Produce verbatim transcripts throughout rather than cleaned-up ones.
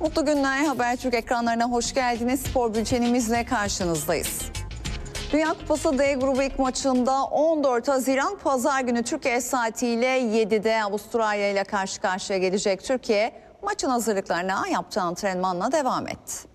Mutlu günler, Habertürk ekranlarına hoş geldiniz. Spor bültenimizle karşınızdayız. Dünya Kupası D grubu ilk maçında on dört Haziran Pazar günü Türkiye saatiyle yedide Avustralya ile karşı karşıya gelecek. Türkiye maçın hazırlıklarına yaptığı antrenmanla devam etti.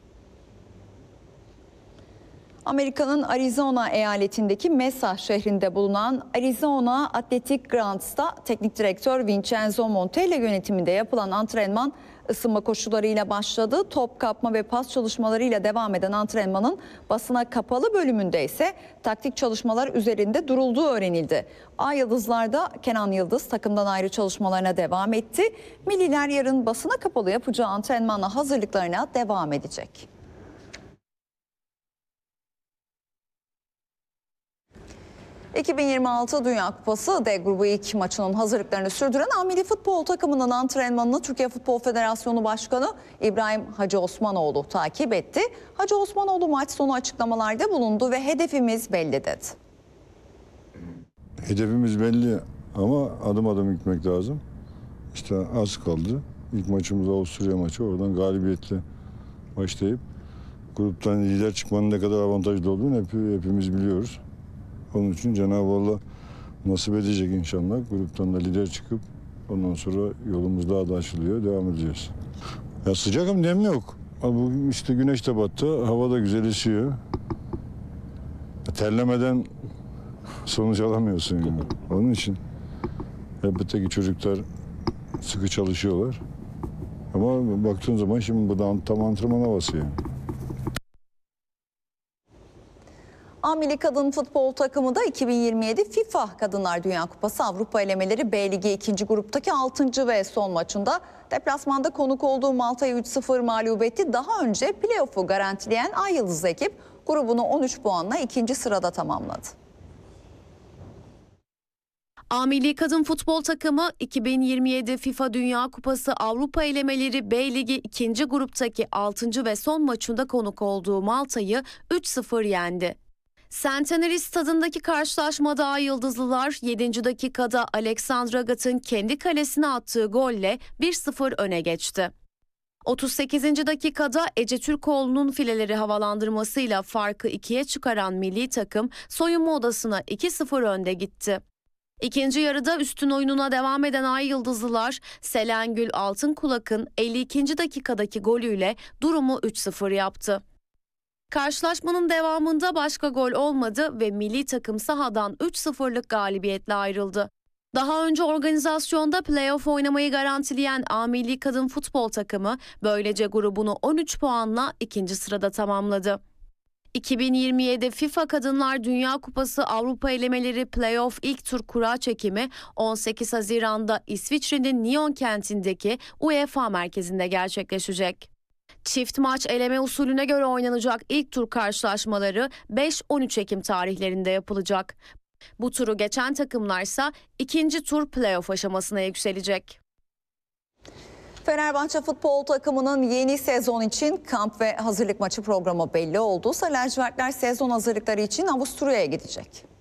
Amerika'nın Arizona eyaletindeki Mesa şehrinde bulunan Arizona Athletic Grounds'ta teknik direktör Vincenzo Montella yönetiminde yapılan antrenman ısınma koşullarıyla başladı. Top kapma ve pas çalışmalarıyla devam eden antrenmanın basına kapalı bölümünde ise taktik çalışmalar üzerinde durulduğu öğrenildi. Ay Yıldızlar'da Kenan Yıldız takımdan ayrı çalışmalarına devam etti. Milliler yarın basına kapalı yapacağı antrenmanla hazırlıklarına devam edecek. iki bin yirmi altı Dünya Kupası D grubu ilk maçının hazırlıklarını sürdüren A Milli Futbol takımının antrenmanını Türkiye Futbol Federasyonu Başkanı İbrahim Hacı Osmanoğlu takip etti. Hacı Osmanoğlu maç sonu açıklamalarda bulundu ve hedefimiz belli dedi. Hedefimiz belli ama adım adım gitmek lazım. İşte az kaldı. İlk maçımız Avusturya maçı. Oradan galibiyetle başlayıp gruptan lider çıkmanın ne kadar avantajlı olduğunu hep, hepimiz biliyoruz. Onun için Cenab-ı Allah nasip edecek inşallah. Gruptan da lider çıkıp ondan sonra yolumuz daha da açılıyor. Devam edeceğiz. Ya sıcak ama nem yok. Bu işte güneş de battı. Hava da güzel esiyor. Terlemeden sonuç alamıyorsun yani. Onun için elbette ki çocuklar sıkı çalışıyorlar. Ama baktığın zaman şimdi bu da tam antrenman havası yani. A Milli Kadın Futbol takımı da iki bin yirmi yedi FIFA Kadınlar Dünya Kupası Avrupa elemeleri B Ligi ikinci gruptaki altıncı ve son maçında deplasmanda konuk olduğu Malta'yı üç sıfır mağlup etti. Daha önce playoff'u garantileyen Ay Yıldız ekip grubunu on üç puanla ikinci sırada tamamladı. A Milli Kadın Futbol takımı iki bin yirmi yedi FIFA Dünya Kupası Avrupa elemeleri B Ligi ikinci gruptaki altıncı ve son maçında konuk olduğu Malta'yı üç sıfır yendi. Centenary stadındaki karşılaşmada Ay Yıldızlılar yedinci dakikada Alexandra Gat'ın kendi kalesine attığı golle bir sıfır öne geçti. otuz sekizinci dakikada Ece Türkoğlu'nun fileleri havalandırmasıyla farkı ikiye çıkaran milli takım soyunma odasına iki sıfır önde gitti. İkinci yarıda üstün oyununa devam eden Ay Yıldızlılar Selengül Altınkulak'ın elli ikinci dakikadaki golüyle durumu üç sıfır yaptı. Karşılaşmanın devamında başka gol olmadı ve milli takım sahadan üç sıfırlık galibiyetle ayrıldı. Daha önce organizasyonda playoff oynamayı garantileyen A Milli Kadın Futbol takımı böylece grubunu on üç puanla ikinci sırada tamamladı. iki bin yirmi yedi FIFA Kadınlar Dünya Kupası Avrupa elemeleri playoff ilk tur kura çekimi on sekiz Haziran'da İsviçre'nin Nyon kentindeki UEFA merkezinde gerçekleşecek. Çift maç eleme usulüne göre oynanacak ilk tur karşılaşmaları beş on üç Ekim tarihlerinde yapılacak. Bu turu geçen takımlarsa ikinci tur playoff aşamasına yükselecek. Fenerbahçe futbol takımının yeni sezon için kamp ve hazırlık maçı programı belli oldu. Sarı lacivertler sezon hazırlıkları için Avusturya'ya gidecek.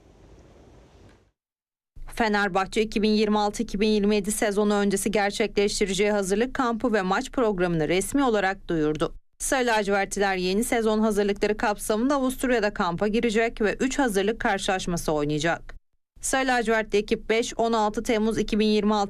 Fenerbahçe iki bin yirmi altı iki bin yirmi yedi sezonu öncesi gerçekleştireceği hazırlık kampı ve maç programını resmi olarak duyurdu. Sarı lacivertliler yeni sezon hazırlıkları kapsamında Avusturya'da kampa girecek ve üç hazırlık karşılaşması oynayacak. Sarı lacivertli ekip beş on altı Temmuz iki bin yirmi altı